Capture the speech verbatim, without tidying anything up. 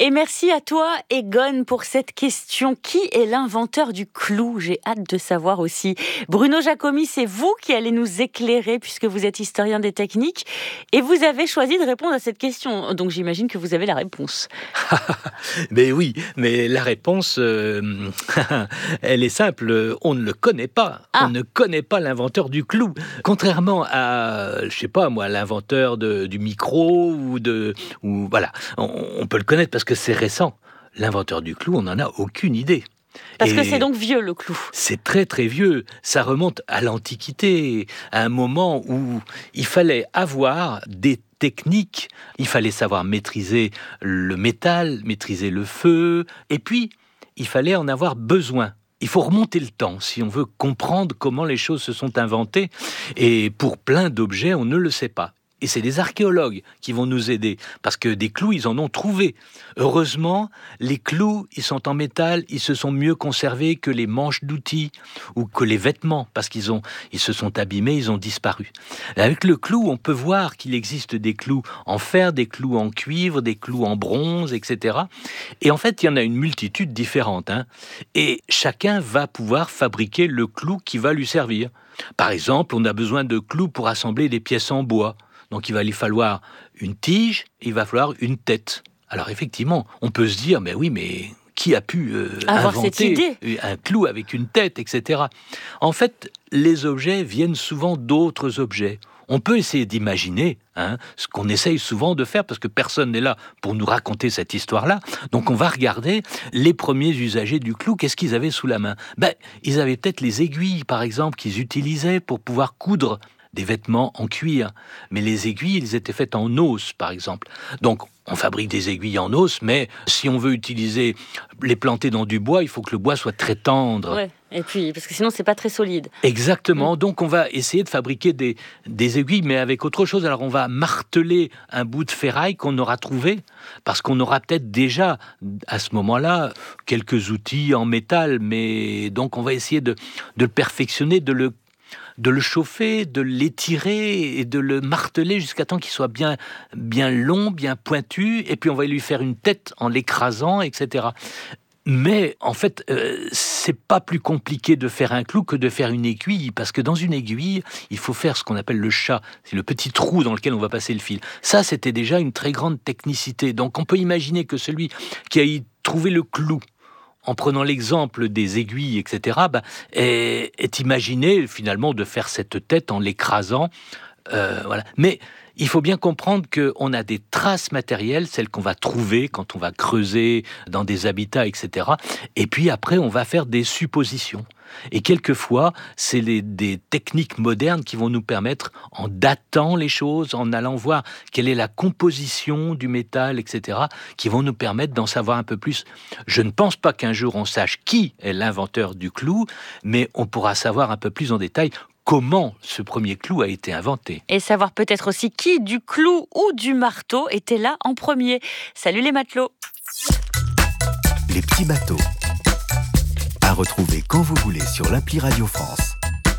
Et merci à toi, Egon, pour cette question. Qui est l'inventeur du clou ? J'ai hâte de savoir aussi. Bruno Giacomi, c'est vous qui allez nous éclairer puisque vous êtes historien des techniques et vous avez choisi de répondre à cette question. Donc j'imagine que vous avez la réponse. Mais oui, mais la réponse, euh, elle est simple. On ne le connaît pas. Ah. On ne connaît pas l'inventeur du clou. Contrairement à, je sais pas moi, l'inventeur de, du micro ou de, ou voilà, on, on peut le connaître parce que c'est récent. L'inventeur du clou, on n'en a aucune idée. Parce et que c'est donc vieux, le clou. C'est très très vieux. Ça remonte à l'Antiquité, à un moment où il fallait avoir des techniques, il fallait savoir maîtriser le métal, maîtriser le feu, et puis il fallait en avoir besoin. Il faut remonter le temps si on veut comprendre comment les choses se sont inventées. Et pour plein d'objets, on ne le sait pas. Et c'est les archéologues qui vont nous aider, parce que des clous, ils en ont trouvé. Heureusement, les clous, ils sont en métal, ils se sont mieux conservés que les manches d'outils ou que les vêtements, parce qu'ils ont, ils se sont abîmés, ils ont disparu. Et avec le clou, on peut voir qu'il existe des clous en fer, des clous en cuivre, des clous en bronze, et cetera. Et en fait, il y en a une multitude différente, hein. Et chacun va pouvoir fabriquer le clou qui va lui servir. Par exemple, on a besoin de clous pour assembler des pièces en bois. Donc il va lui falloir une tige, et il va falloir une tête. Alors effectivement, on peut se dire, mais oui, mais qui a pu euh, inventer un clou avec une tête, et cetera. En fait, les objets viennent souvent d'autres objets. On peut essayer d'imaginer hein, ce qu'on essaye souvent de faire, parce que personne n'est là pour nous raconter cette histoire-là. Donc on va regarder les premiers usagers du clou, qu'est-ce qu'ils avaient sous la main ? Ben, ils avaient peut-être les aiguilles, par exemple, qu'ils utilisaient pour pouvoir coudre des vêtements en cuir. Mais les aiguilles, elles étaient faites en os, par exemple. Donc, on fabrique des aiguilles en os, mais si on veut utiliser, les planter dans du bois, il faut que le bois soit très tendre. Ouais. Et puis, parce que sinon, c'est pas très solide. Exactement. Mmh. Donc, on va essayer de fabriquer des, des aiguilles, mais avec autre chose. Alors, on va marteler un bout de ferraille qu'on aura trouvé, parce qu'on aura peut-être déjà, à ce moment-là, quelques outils en métal, mais donc, on va essayer de, de le perfectionner, de le de le chauffer, de l'étirer et de le marteler jusqu'à temps qu'il soit bien, bien long, bien pointu, et puis on va lui faire une tête en l'écrasant, et cetera. Mais en fait, euh, c'est pas plus compliqué de faire un clou que de faire une aiguille, parce que dans une aiguille, il faut faire ce qu'on appelle le chat, c'est le petit trou dans lequel on va passer le fil. Ça, c'était déjà une très grande technicité. Donc on peut imaginer que celui qui a y trouvé le clou, en prenant l'exemple des aiguilles, et cetera, bah, est, est imaginé finalement de faire cette tête en l'écrasant. Euh, voilà. Mais il faut bien comprendre qu'on a des traces matérielles, celles qu'on va trouver quand on va creuser dans des habitats, et cetera. Et puis après, on va faire des suppositions. Et quelquefois, c'est les, des techniques modernes qui vont nous permettre, en datant les choses, en allant voir quelle est la composition du métal, et cetera, qui vont nous permettre d'en savoir un peu plus. Je ne pense pas qu'un jour on sache qui est l'inventeur du clou, mais on pourra savoir un peu plus en détail comment ce premier clou a été inventé. Et savoir peut-être aussi qui du clou ou du marteau était là en premier. Salut les matelots. Les petits bateaux. À retrouver quand vous voulez sur l'appli Radio France.